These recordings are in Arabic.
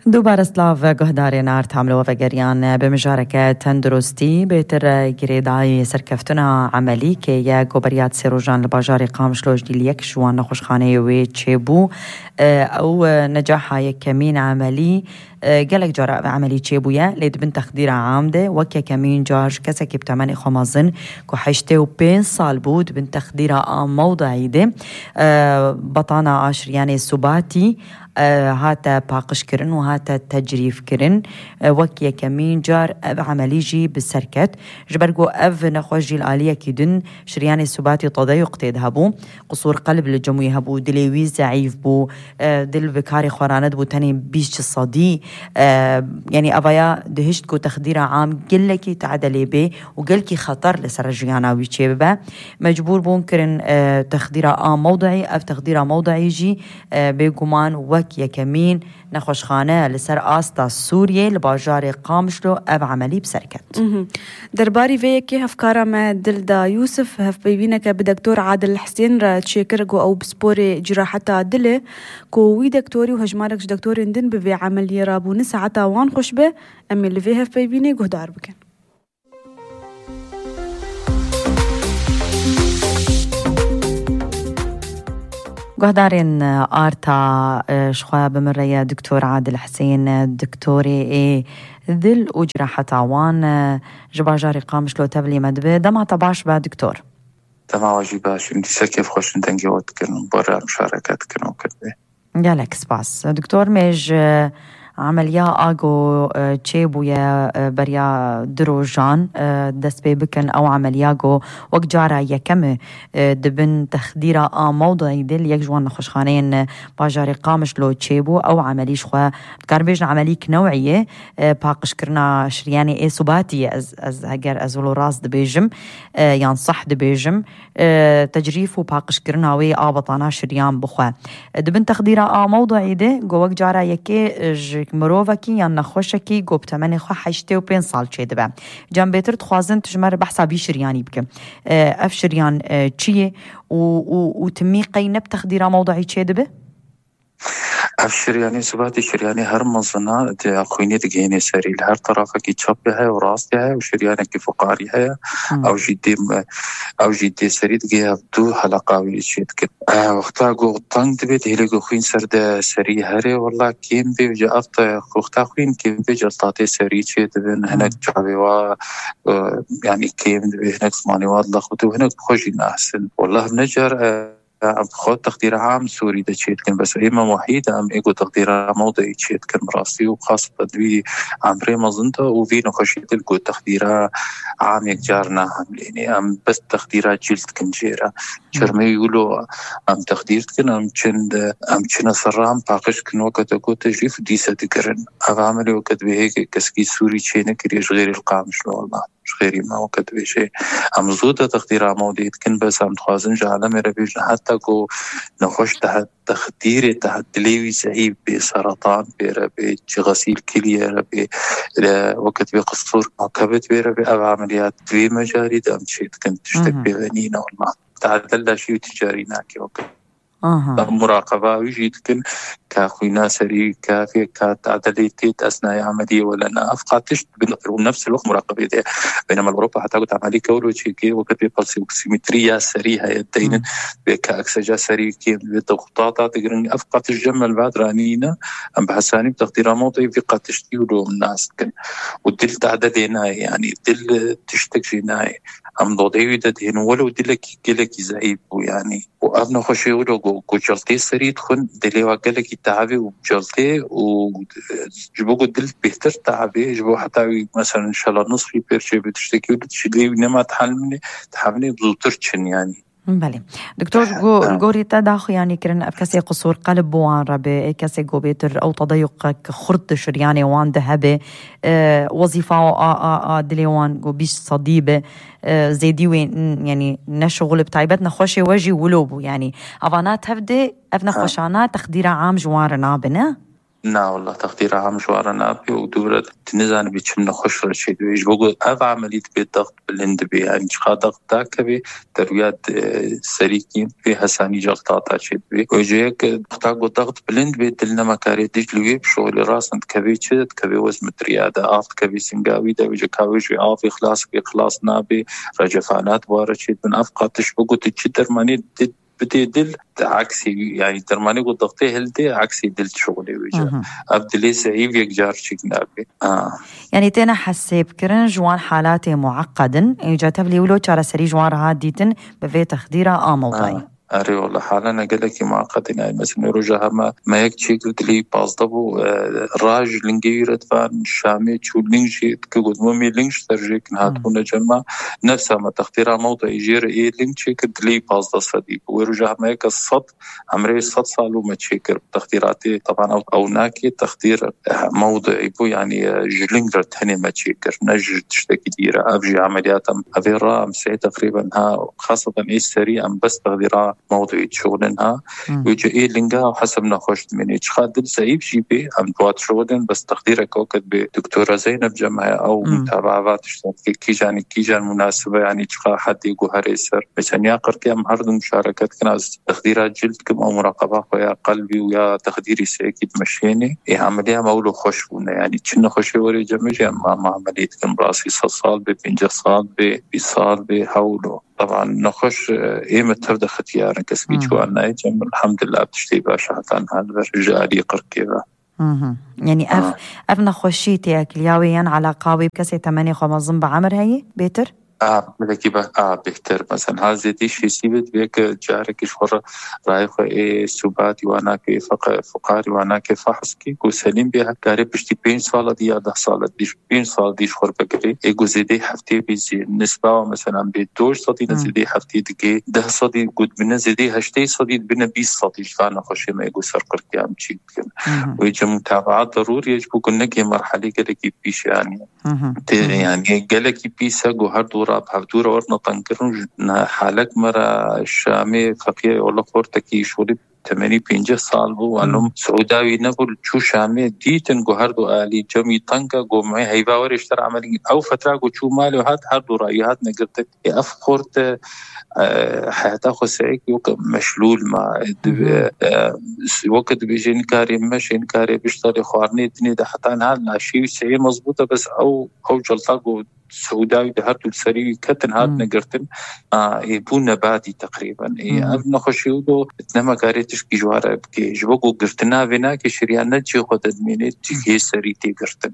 دوباره سلاف گهداری نارت حمله و وگریان به مشارکت تندرستی بهتر گریدای سرکفتنا عملی که یا گوبریات سروجان لباجار قامشلوش دیل یک شوان نخوشخانه وی چبو او نجاح یک کمین عملی قالك جراء عملي تشيبويا ليد بن تخدير عامدة وكا كمين جارج كسا كيب تماني خمازن كو حيشتيو بين صال بود بن تخدير موضعي ده بطانا عشر يعني سباتي هاتا باقش كرن وهاتا تجريف كرن وكيا كمين جار عملي جي بالسركت جبرقو أف نخوجي الآلية كيدن شرياني سباتي تضيق تيدهبو قصور قلب للجموي هبو دليوي زعيف بو دل بكاري خوراند بو تاني بيش الصدي يعني أبايا دهشت كو تخدير عام قلكي تعدلي بي وقلكي خطر لسرجيانا ويتشيبا مجبور بون كرن تخدير موضعي أف تخدير موضعي جي بيقومان وكيا كمين نخوشخانه لسر آستا سوریه لباجار قامشلو أب عملي بسركت درباري فيكي هفكارا ما دلدا يوسف هف بيبينك بدكتور عادل الحسين را تشيكرقو أو بسبوري جراحتا دله كوي دكتوري وهجماركش دكتوري ندن بفي عملية رابو نسعتا وان خوشبه أمي اللي فيها في بيبيني قهدار بكن قهدارين آرتا شخوا بمرية دكتور عادل حسين دكتوري ذل وجراحة عوان جباجاري قامشلو تبلي مدبه دمع طباش با دكتور دمع واجباش انتي ساكيف خوش نتنجيوت كنو برا مشاركات كنو كدبه يالك سباس دكتور ميج عمليا آغو تشيبويا بريا دروجان دست بيبكن أو عملياغو وقجارة يكم دبن تخديرا موضعي دل يكجوان نخوشخانين باجاري قامش لو تشيبو أو عملي شخوا كاربيجن عمليك نوعية باقش كرنا شرياني اي صباتي از هجر ازولو راس دبيجم يان صح دبيجم تجريفو باقش كرنا وي آبطانا شريان بخوا دبن تخديرا موضعي دل جو وقجارة يكي مروفكي یا نخوشکی گفت من خو 85 سال چه دبه جنب بهتر تخوازن تجمر بحثا بیشریانی بکم افشریان چیه و تمی قینب تخدیر موضوعی چه دبه افشریانی سباتي شرياني هر منظنة دي خويني دقيني سري لهر طرفة كي تشبه هاي وراسي هاي وشرياني كي فقاري هاي أو جدي سري دقيها بدو حلقاوي شيد كد وقتا قو طنق دبيت هيلي قو خوين سرد سري هاري والله كيم بي وجا أفتا وقتا خوين كيم بي جلطاتي سري شيد بين هناك جابي يعني كيم دبي هناك زماني واضلة خطو هناك خوشي نحسن والله بنجر خود تقدير عام سوري ده شيء كان بس إما وحيدة أم إيجو تقدير موضعي شيء كان راسي وخاصة بدوي عمري مظنته وفينو خشيت الجو تقدير عام يكجارنا عمليني أم بس تقدير جلد كنجيرة شرمي يقولوا أم تقدير كن أم چند سرام باقش كن وقت أكو تجريف ديسة تكرن أعمل وقت بهيك كسكي سوري شيء نكريش غير القامش والله غيري ما وقت بشيء أم زودة تقدير موضعي كن بس أم تخازن جعله مربيج حتى كو نخش تحت تخدير تحت ليوي سعيب بسرطان بيربي غسيل كلية ربي وقت بقصور عقبت بيربي أو عمليات في مجاري دام شيء كنت تشتك بغنينا والله تعدل شيء تجاري ناكي وقت مراقبة ويجي كن كاخوينا سري كافي كتعدليتيت أثناء عملية ولا أفقاتش بنفس الوقت مراقبة ده بينما الأوروبا حتى قلت عملية كورو شيء وقت بيقصي أكسيمتريا سري هاي الدين بكأكسجة سري كي بتغطاطات تقرن أفقات الجمل بعد رانينا أم بحساني بتقدير موضوعي في قاتش تيولو الناس كن والدل تعدلينا يعني دل تشتكينا أم ضوضي دهن ولو دلك زعيب يعني وأبنا خشي ولو جلطي سري تخن دلي وقالك تعبي وجلطي وجبوه دل بيهتر تعبي جبوه حتى مثلا إن شاء الله نصفي بيرشي بتشتكي وتشلي ونما تحملني بزوترشن يعني بله دكتور الجوري تداخل يعني كرن أفكاسي قصور قلب وان ربي كاسي جو بيتر أو تضيق خرط شرياني وان ذهبي وظيفة دليوان جو بيش صديبة زيدي وين يعني نشغل بتعبتنا خوشي وجي ولوبو يعني أبانات هفدي أبنا خوشانا تخدير عام جوارنا بنا نا والله تقدير عام شوارا نابي ودورة تنزان بيتشمنا خش رشيد ويش بقول أف عملية بالضغط بالهند بي يعني شخا ضغط داك بي ترويات سريكين في هساني جلطات عشيد بي ويجيك تقاقو ضغط بالهند بي دلنا مكاري ديج لويب شغل راسن كبي شد كبي وزمة ريادة آفت كبي سنقاوي دا ويجي كاويش آفي خلاص بي خلاص نابي رجفانات وارشيد من أفقاتش بقو تجدر ماني بدي دل عكسي يعني درماني قد ضغطي هلدي عكسي دل شغلي وجه أبدلي سعيب يكجار شيك نابي يعني تينا حسيب كرن جوان حالاتي معقدن يجاتب لي ولو تشارة سري جوان رهاديتن بفي تخديرا موضعي أري والله حالنا قالك معقد يعني مثلا رجع ما يكشي قلت لي باصدبو راج لنجيرة فان شامي شو لينجي تقول ممي لينج ترجيك نهاتونا جمع نفسها ما تختيرها موضع يجير إيه لينجي قلت لي باصد صديق ورجع ما يك الصد عمري الصد صالو ما تشيكر تختيراتي طبعا أو ناكي تختير موضع يبو يعني جلينجر تهني ما تشيكر نجد تشتكي ديرة أبجي عمليات أفيرا مسي تقريبا ها خاصة إيه سريع بس تقديرها موضوعي شغلنا ويجي إيه لنجا وحسب نخشت مني خادم سعيب جيبي أم دوات شغلن بس تقديرك وقت بدكتورة زينب جمعية أو متابعات كي جان مناسبة يعني تشخا حد يقو هريسر عشان يقر كم هردو مشاركات كناس تقديرات جلد كم أو مراقبة ويا قلبي ويا تقديري سيكي تمشيني إيه عملية مولو خشونا يعني تشن خشي وري جمجي ما عملية كم راسي صال ببنجة صال بصال بحولو طبعا نخش إيمة تبدأ ختيارا كسبي جوانا يجب الحمد لله بتشتي باشا حتى هذا رجالي قركيبا يعني أف نخشيتي أكلياويا على قاوي بكسي 8 خمزن بعمر هاي بيتر؟ ملكي بيكتر مثلا هذا دي شيء سيبت بيك جارك شهر رايخ إيه سباتي وانا كي فقاري وانا كي فحص كي سليم بها كاري بشتي 5 سال دي 10 سال دي 5 سال دي شهر بكري إيه جزيدي حفتي بيزي نسبة مثلا بدوش صدي نزيدي حفتي دقي 10 صدي قد بنزيدي هشتي صدي بنا 20 صدي فانا خشي ما يقول سرقر كام شيء ويجي متابعات ضروري يجب كنا كي مرحلة كده بيش يعني قالك بيسا جوهر دورا بحضورة ورنا تنكرن حالك مرة الشامي فقيه والله خورتكي شوري 85 سال بو وانهم سعوداوي نقول شو شامي ديتن جوهر دو آلي جمي تنكا جو معي هيبا ورشتر عملي أو فترة جو شو مالي وهاد هردو رأيهات نقرتك أفخورت حياتا خسعيك يوك مشلول ما وقت بيجي نكاري مش نكاري بيشتري خوارني دني ده حتى هذا شيء سعي مزبوطة بس أو جلطاقو سعوداوي ده هردو السري كتن هاد نقرتن يبون نباتي تقريبا أبنا خشيودو اتنما كاريتش كي جوارا بكي جبقو قرتنا بنا كي شريان نجي خود ادميني تيجي سري تي قرتن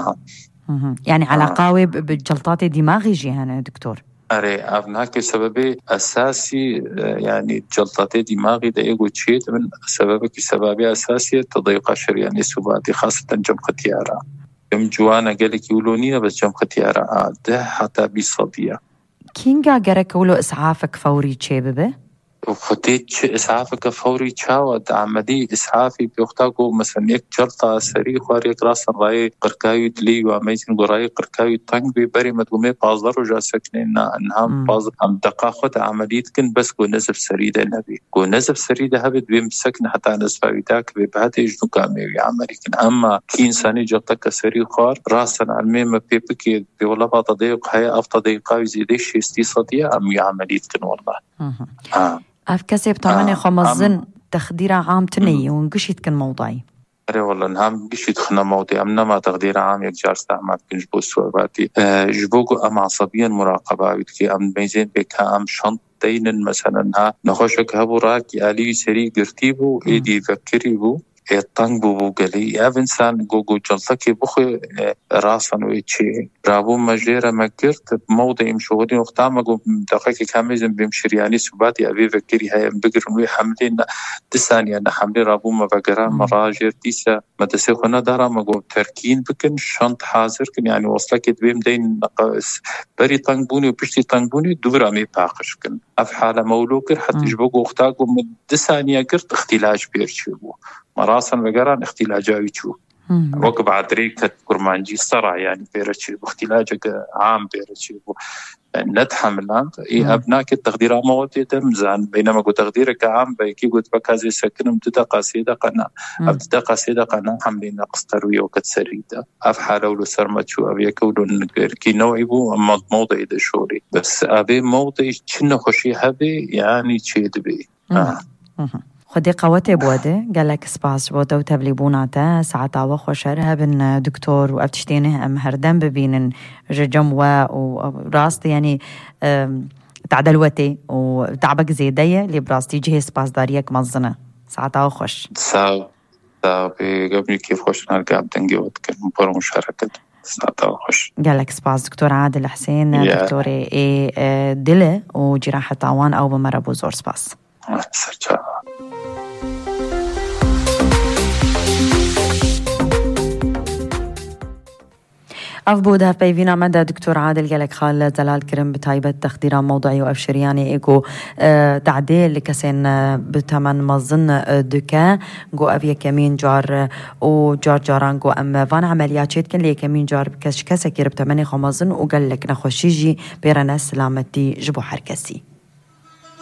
يعني على قاوي بجلطات دماغي جيهانا دكتور أري أبناك سببي أساسي يعني جلطات دماغي ده إيجو تشيت من سببي أساسي تضيق شريان سباتي خاصة جم ختيارا جم جوانا قالك يولونينا بس جم ختيارا ده حتى بصدية كينجا جرك ولو إسعافك فوري تشيبه وخديت إسعافك فوري تشاود عملي إسعافي بيختاقو مثلا يك جلطة سري خواريك راسا راي قركاوي دلي واميزن قراي قركاوي تانك ببري مدومي بازدر وجا سكنين انهم باز هم دقاقت عمليت كن بس قو نزف سريدة نبي قو نزف سريدة هبت بيمسكن حتى نزفاوي داك ببهات يجنو كاميوي عملي كن أما كي إنساني جلطك سري خوار راسا علمي بيبكي بيولا بطديق هاي أفتديقاوي زيديش يستيصدية أمي عمليت كن والله أفكسب 8 خمزن تخدير عام تني ونقشيت كن موضعي أري والله نعم قشيت خنا موضعي أمنا ما تقدير عام يكجار استعمال كنجبو السواباتي جبوكو أم عصبيا مراقبة ويتكي أم بيزين بيكا أم شنطين مثلا ها نخوشك هبو راكي آلي سري قرتيبو إيدي فكريبو الطنق بو قالي إنسان جو جلطكي بخي راسا ويتشي رابو مجيرة مكرت موضع مشغولين وقتاما جو دقيقة كاميزن بمشرياني سباتي أبي فكري هاي بقرن وي حملين تساني أنا حملي رابو ما بقران مراجر تيسا ما تسيخونا دارا ما جو تركين بكن شنط حاضر كن يعني وصلك دبيم دين نقاس بري طنقبوني وبشتي طنقبوني دورا مي باقش كن أفحالة مولوكر حتى جبوكو وقتاقو من تسانية قرت اختلاج بيرشيبو مراسا وقران اختلاجاوي تشو وقب عدريك كرمانجي صرع يعني بيرتشي باختلاجك عام بيرتشي نتحمل أبناك التقدير موتي تمزان بينما قلت تقديرك عام بيكي قلت بكازي سكنم تدقى سيدة قنا أبتدقى سيدة قنا حملين قصتروية وكتسريدة أفحال أولو سرمتشو أبي يكولو كي نوعيبو موضع إذا شوري بس أبي موضع شنو خشي هبي يعني تشيد بي خدي قوتي بوده قال لك سباس بوده وتبليبوناته ساعتا وخوشرها بن دكتور وابتشتينه ام هردم ببينن جموا وراست يعني تعدلوتي وتعبك زيدية اللي براستي جهي سباس داريك مظنة ساعتا وخوش ساعتا قبل كيف خوش نرجع بدنجي وتكن برا مشاركة ساعتا وخوش قال لك سباس دكتور عادل حسين دكتوري دلة وجراحة طاوان او بمرة بوزور سباس سرجا أفبودها بيفينا مدى دكتور عادل قالك خال زلال كرم بتايبة تخديرا موضعي وأفشرياني إيكو تعديل لكسين بتمن مظن دكا جو أفيا كمين جار وجار جاران جو أم فان عمليات شيتكن لي كمين جار بكش كسا كير بتمني خمازن وقال لك نخوشيجي بيرنا سلامتي جبو حركسي